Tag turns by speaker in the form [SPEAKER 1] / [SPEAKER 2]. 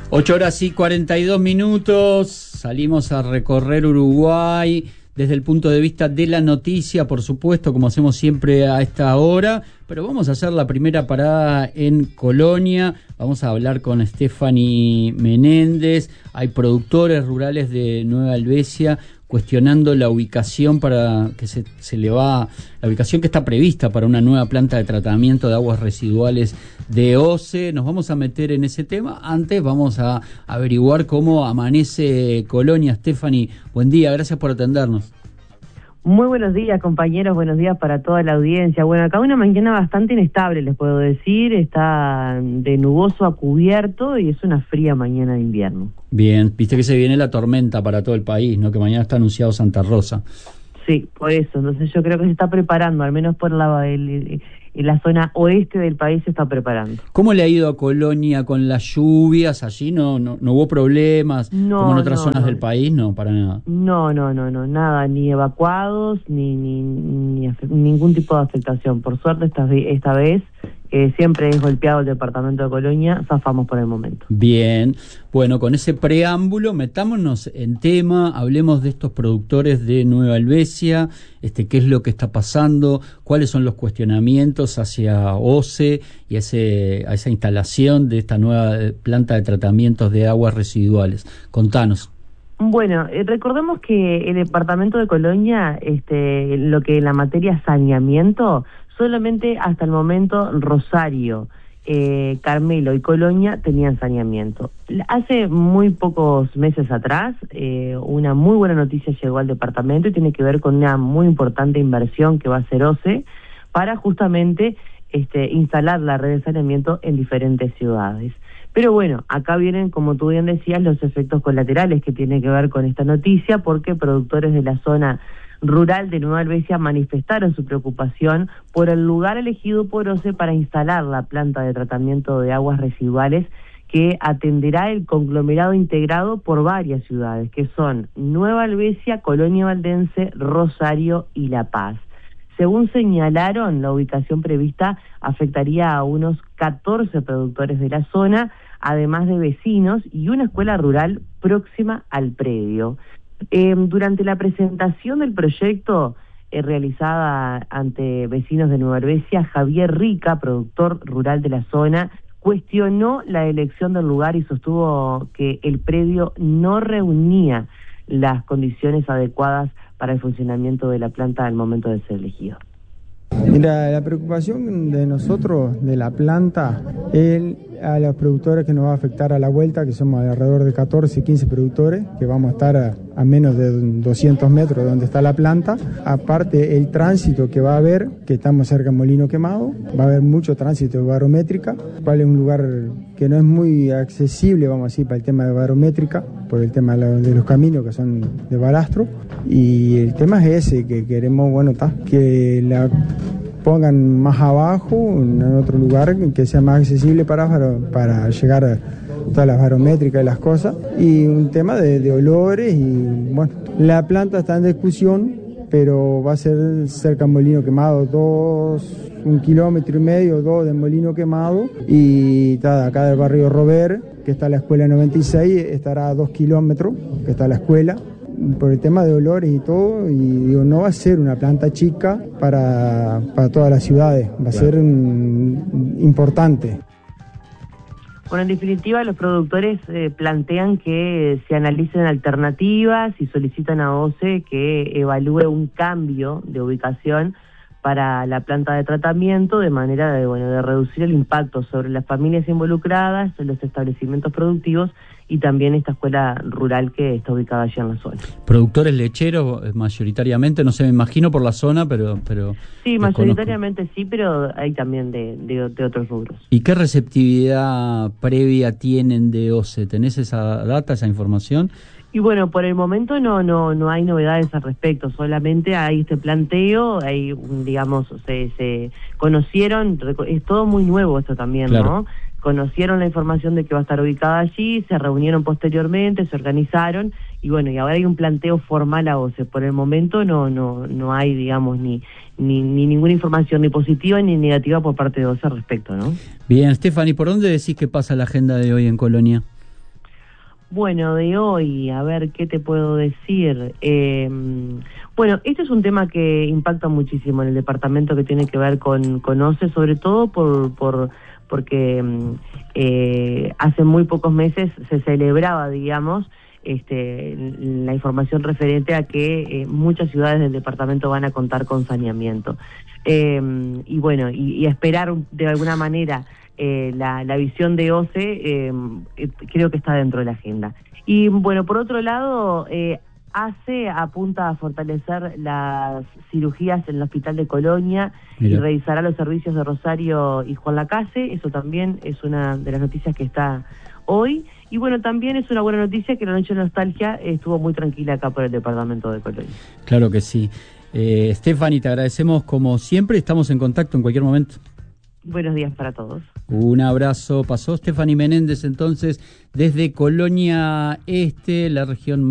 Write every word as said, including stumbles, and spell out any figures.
[SPEAKER 1] Ocho horas y cuarenta y dos minutos, salimos a recorrer Uruguay desde el punto de vista de la noticia, por supuesto, como hacemos siempre a esta hora, pero vamos a hacer la primera parada en Colonia. Vamos a hablar con Stephanie Menéndez. Hay productores rurales de Nueva Helvecia cuestionando la ubicación para que se, se le va, la ubicación que está prevista para una nueva planta de tratamiento de aguas residuales de OCE. Nos vamos a meter en ese tema. Antes vamos a averiguar cómo amanece Colonia. Stephanie, buen día, gracias por atendernos.
[SPEAKER 2] Muy buenos días, compañeros, buenos días para toda la audiencia. Bueno, acá una mañana bastante inestable, les puedo decir, está de nuboso a cubierto y es una fría mañana de invierno.
[SPEAKER 1] Bien, viste que se viene la tormenta para todo el país, ¿no? Que mañana está anunciado Santa Rosa.
[SPEAKER 2] Sí, por eso, entonces yo creo que se está preparando, al menos por la, el, el, la zona oeste del país se está preparando.
[SPEAKER 1] ¿Cómo le ha ido a Colonia con las lluvias? ¿Allí no no, no hubo problemas?
[SPEAKER 2] No,
[SPEAKER 1] como en otras
[SPEAKER 2] no,
[SPEAKER 1] zonas
[SPEAKER 2] no.
[SPEAKER 1] del país, no, para nada.
[SPEAKER 2] No, no, no, no, nada, ni evacuados, ni, ni, ni ningún tipo de afectación. Por suerte esta, esta vez, que siempre es golpeado el departamento de Colonia, zafamos por el momento.
[SPEAKER 1] Bien, bueno, con ese preámbulo, metámonos en tema, hablemos de estos productores de Nueva Helvecia, este, qué es lo que está pasando, cuáles son los cuestionamientos hacia OCE y ese, a esa instalación de esta nueva planta de tratamientos de aguas residuales. Contanos.
[SPEAKER 2] Bueno, eh, recordemos que el departamento de Colonia, este, lo que la materia saneamiento, solamente hasta el momento Rosario, eh, Carmelo y Colonia tenían saneamiento. Hace muy pocos meses atrás, eh, una muy buena noticia llegó al departamento y tiene que ver con una muy importante inversión que va a hacer OCE para justamente este, instalar la red de saneamiento en diferentes ciudades. Pero bueno, acá vienen, como tú bien decías, los efectos colaterales que tienen que ver con esta noticia, porque productores de la zona rural de Nueva Helvecia manifestaron su preocupación por el lugar elegido por OCE para instalar la planta de tratamiento de aguas residuales que atenderá el conglomerado integrado por varias ciudades, que son Nueva Helvecia, Colonia Valdense, Rosario y La Paz. Según señalaron, la ubicación prevista afectaría a unos catorce productores de la zona, además de vecinos y una escuela rural próxima al predio. Eh, durante la presentación del proyecto eh, realizada ante vecinos de Nueva Helvecia, Javier Rica, productor rural de la zona, cuestionó la elección del lugar y sostuvo que el predio no reunía las condiciones adecuadas para el funcionamiento de la planta al momento de ser elegido.
[SPEAKER 3] Mira, la preocupación de nosotros, de la planta, es a los productores que nos va a afectar a la vuelta, que somos alrededor de catorce, quince productores, que vamos a estar a, a menos de doscientos metros de donde está la planta. Aparte, el tránsito que va a haber, que estamos cerca de Molino Quemado, va a haber mucho tránsito de barométrica, cual es un lugar que no es muy accesible, vamos a decir, para el tema de barométrica, por el tema de los caminos que son de balastro. Y el tema es ese, que queremos, bueno, está, que la pongan más abajo, en otro lugar que sea más accesible para, para llegar a todas las barométricas y las cosas. Y un tema de, de olores y, bueno, la planta está en discusión, pero va a ser cerca de Molino Quemado, dos, un kilómetro y medio, dos de Molino Quemado, y está acá del barrio Rover, que está la escuela noventa y seis, estará a dos kilómetros, que está la escuela, por el tema de olores y todo, y digo, no va a ser una planta chica para, para todas las ciudades, va a claro. ser un, importante.
[SPEAKER 2] Bueno, en definitiva, los productores eh, plantean que se analicen alternativas y solicitan a OCE que evalúe un cambio de ubicación para la planta de tratamiento, de manera de, bueno, de reducir el impacto sobre las familias involucradas, los establecimientos productivos y también esta escuela rural que está ubicada allí en la zona.
[SPEAKER 1] ¿Productores lecheros mayoritariamente? No sé, me imagino por la zona, pero... pero
[SPEAKER 2] sí,
[SPEAKER 1] desconozco.
[SPEAKER 2] Mayoritariamente sí, pero hay también de, de, de otros rubros.
[SPEAKER 1] ¿Y qué receptividad previa tienen de OCE? ¿Tenés esa data, esa información?
[SPEAKER 2] Y bueno, por el momento no no no hay novedades al respecto, solamente hay este planteo, hay, digamos, se, se conocieron, es todo muy nuevo esto también, claro. ¿no? Conocieron la información de que va a estar ubicada allí, se reunieron posteriormente, se organizaron, y bueno, y ahora hay un planteo formal a OCE. Por el momento no no no hay, digamos, ni, ni, ni ninguna información, ni positiva ni negativa por parte de OCE al respecto, ¿no?
[SPEAKER 1] Bien, Stephanie, ¿por dónde decís que pasa la agenda de hoy en Colonia?
[SPEAKER 2] Bueno, de hoy, a ver, ¿qué te puedo decir? Eh, bueno, este es un tema que impacta muchísimo en el departamento, que tiene que ver con, con O C E, sobre todo por, por porque eh, hace muy pocos meses se celebraba, digamos, este, la información referente a que eh, muchas ciudades del departamento van a contar con saneamiento. Eh, y bueno, y, y esperar de alguna manera eh, la, la visión de O C E, eh, creo que está dentro de la agenda. Y bueno, por otro lado, eh, A C E apunta a fortalecer las cirugías en el Hospital de Colonia. Mira. Y revisará los servicios de Rosario y Juan Lacase. Eso también es una de las noticias que está hoy. Y bueno, también es una buena noticia que la noche de nostalgia estuvo muy tranquila acá por el departamento de Colonia.
[SPEAKER 1] Claro que sí. Eh, Stephanie, te agradecemos como siempre, estamos en contacto en cualquier momento.
[SPEAKER 2] Buenos días para todos.
[SPEAKER 1] Un abrazo. Pasó Stephanie Menéndez entonces desde Colonia Este, la región